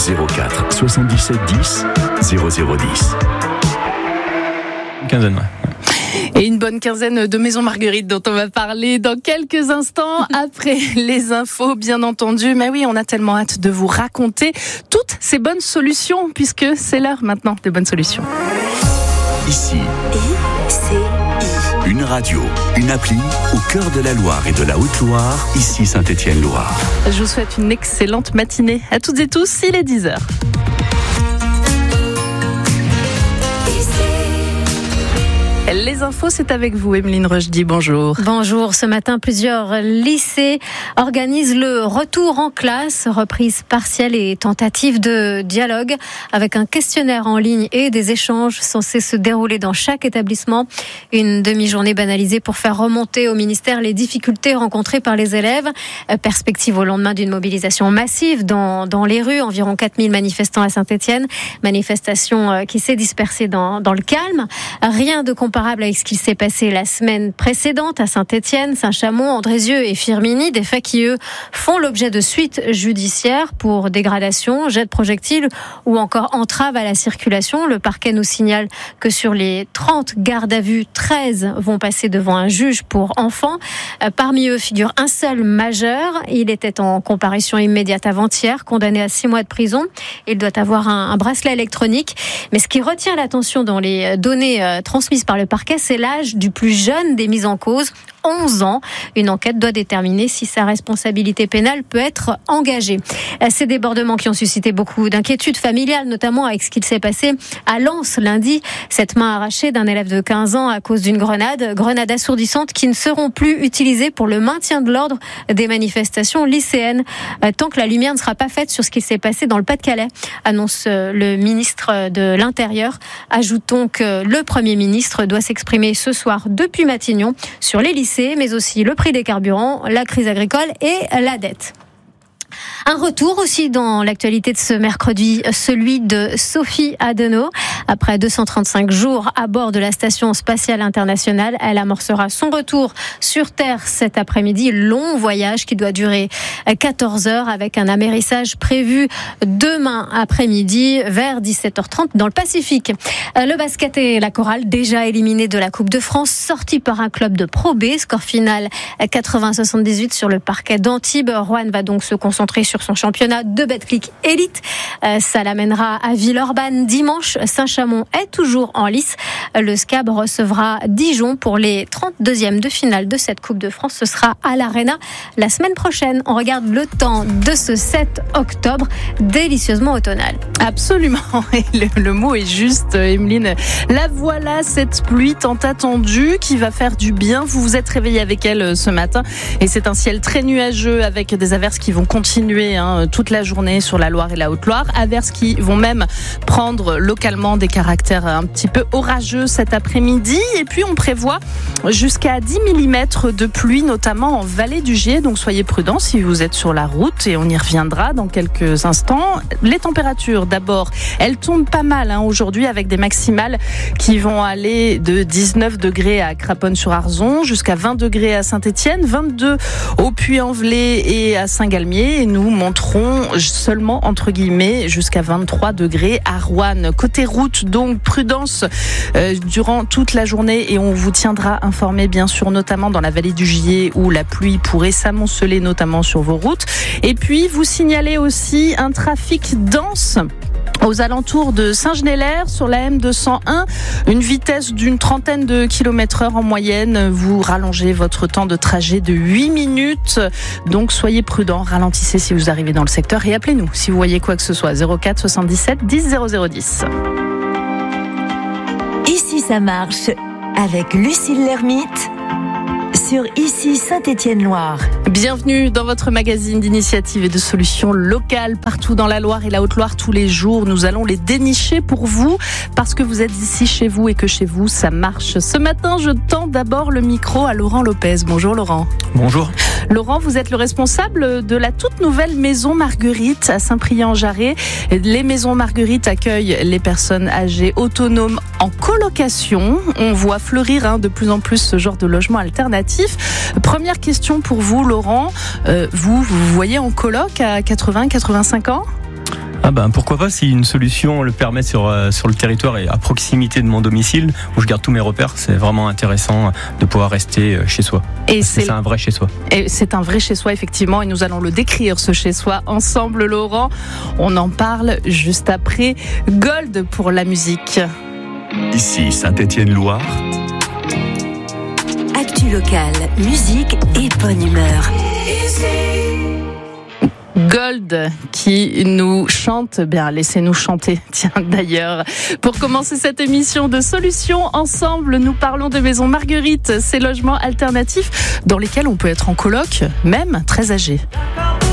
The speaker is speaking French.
04 77 10 0010. Quinzaine, ouais. Et une bonne quinzaine de maisons Marguerite dont on va parler dans quelques instants après les infos, bien entendu. Mais oui, on a tellement hâte de vous raconter toutes ces bonnes solutions puisque c'est l'heure maintenant des bonnes solutions. Ici, une radio, une appli au cœur de la Loire et de la Haute-Loire, ici Saint-Étienne-Loire. Je vous souhaite une excellente matinée à toutes et tous, il est 10h. Les infos, c'est avec vous, Emeline Rochdy. Bonjour. Bonjour. Ce matin, plusieurs lycées organisent le retour en classe, reprise partielle et tentative de dialogue avec un questionnaire en ligne et des échanges censés se dérouler dans chaque établissement. Une demi-journée banalisée pour faire remonter au ministère les difficultés rencontrées par les élèves. Perspective au lendemain d'une mobilisation massive dans les rues. Environ 4000 manifestants à Saint-Étienne. Manifestation qui s'est dispersée dans le calme. Rien de comparable avec ce qui s'est passé la semaine précédente à Saint-Étienne, Saint-Chamond, Andrézieux et Firminy, des faits qui, eux, font l'objet de suites judiciaires pour dégradation, jet de projectiles ou encore entrave à la circulation. Le parquet nous signale que sur les 30 gardes à vue, 13 vont passer devant un juge pour enfants. Parmi eux figure un seul majeur. Il était en comparution immédiate avant-hier, condamné à 6 mois de prison. Il doit avoir un bracelet électronique. Mais ce qui retient l'attention dans les données transmises par le parquet, c'est l'âge du plus jeune des mis en cause, 11 ans. Une enquête doit déterminer si sa responsabilité pénale peut être engagée. Ces débordements qui ont suscité beaucoup d'inquiétudes familiales, notamment avec ce qu'il s'est passé à Lens lundi. Cette main arrachée d'un élève de 15 ans à cause d'une grenade assourdissante qui ne seront plus utilisées pour le maintien de l'ordre des manifestations lycéennes. Tant que la lumière ne sera pas faite sur ce qui s'est passé dans le Pas-de-Calais, annonce le ministre de l'Intérieur. Ajoutons que le Premier ministre doit s'exprimer ce soir depuis Matignon sur les lycées, mais aussi le prix des carburants, la crise agricole et la dette. Un retour aussi dans l'actualité de ce mercredi, celui de Sophie Adenau. Après 235 jours à bord de la Station spatiale internationale, elle amorcera son retour sur Terre cet après-midi. Long voyage qui doit durer 14 heures avec un amérissage prévu demain après-midi vers 17h30 dans le Pacifique. Le basket et la chorale déjà éliminés de la Coupe de France, sortis par un club de Pro B. Score final 80-78 sur le parquet d'Antibes. Roanne va donc se concentrer sur son championnat de Betclic Elite. Ça l'amènera à Villeurbanne dimanche. Saint-Chamond est toujours en lice. Le SCAB recevra Dijon pour les 32e de finale de cette Coupe de France. Ce sera à l'Arena la semaine prochaine. On regarde le temps de ce 7 octobre, délicieusement automnal. Absolument. Et le mot est juste, Emeline. La voilà, cette pluie tant attendue qui va faire du bien. Vous vous êtes réveillé avec elle ce matin et c'est un ciel très nuageux avec des averses qui vont continuer toute la journée sur la Loire et la Haute-Loire. Averses qui vont même prendre localement des caractères un petit peu orageux cet après-midi. Et puis on prévoit jusqu'à 10 mm de pluie, notamment en vallée du Gier. Donc soyez prudents si vous êtes sur la route et on y reviendra dans quelques instants. Les températures, d'abord, elles tombent pas mal aujourd'hui avec des maximales qui vont aller de 19 degrés à Craponne-sur-Arzon jusqu'à 20 degrés à Saint-Étienne, 22 au Puy-en-Velay et à Saint-Galmier. Et nous monterons seulement, entre guillemets, jusqu'à 23 degrés à Roanne. Côté route, donc, prudence durant toute la journée et on vous tiendra informé, bien sûr, notamment dans la vallée du Gier où la pluie pourrait s'amonceler, notamment sur vos routes. Et puis, vous signalez aussi un trafic dense aux alentours de Saint-Genélaire sur la M201, une vitesse d'une 30aine de km/h en moyenne. Vous rallongez votre temps de trajet de 8 minutes. Donc soyez prudents, ralentissez si vous arrivez dans le secteur et appelez-nous si vous voyez quoi que ce soit. 04 77 10 0010. Ici ça marche avec Lucille Lermite sur Ici Saint-Étienne-Loire. Bienvenue dans votre magazine d'initiatives et de solutions locales partout dans la Loire et la Haute-Loire. Tous les jours, nous allons les dénicher pour vous parce que vous êtes ici chez vous et que chez vous, ça marche. Ce matin, je tends d'abord le micro à Laurent Lopez. Bonjour Laurent. Bonjour. Laurent, vous êtes le responsable de la toute nouvelle Maison Marguerite à Saint-Priest-en-Jarret. Les Maisons Marguerite accueillent les personnes âgées autonomes en colocation. On voit fleurir de plus en plus ce genre de logement alternatif. Première question pour vous, Laurent. Vous voyez en coloc à 80-85 ans ? Pourquoi pas, si une solution le permet sur le territoire et à proximité de mon domicile, où je garde tous mes repères, c'est vraiment intéressant de pouvoir rester chez soi. Et c'est un vrai chez soi. Et c'est un vrai chez soi, effectivement, et nous allons le décrire, ce chez soi, ensemble, Laurent. On en parle juste après Gold pour la musique. Ici Saint-Étienne-Loire. Actu locale, musique et bonne humeur. Gold qui nous chante, laissez-nous chanter. Tiens, d'ailleurs, pour commencer cette émission de Solutions Ensemble, nous parlons de Maison Marguerite, ces logements alternatifs dans lesquels on peut être en coloc, même très âgé.